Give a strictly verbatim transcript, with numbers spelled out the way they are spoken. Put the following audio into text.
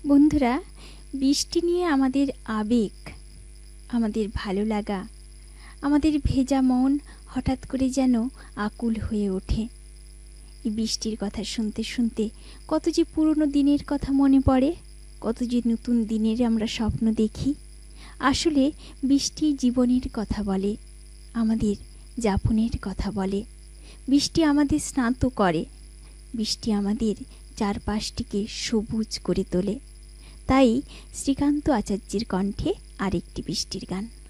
বন্ধুরা, বৃষ্টি নিয়ে আমাদের আবেগ, আমাদের ভালো লাগা, আমাদের ভেজা মন হঠাৎ করে যেন আকুল হয়ে ওঠে। এই বৃষ্টির কথা শুনতে শুনতে কত যে পুরনো দিনের কথা মনে পড়ে, কত যে নতুন দিনের আমরা স্বপ্ন দেখি। আসলে বৃষ্টি জীবনের কথা বলে, আমাদের যাপনের কথা বলে। বৃষ্টি আমাদের স্নাত করে, বৃষ্টি আমাদের চারপাশটিকে সবুজ করে তোলে। তাই শ্রীকান্ত আচার্যের কণ্ঠে আরেকটি বৃষ্টির গান।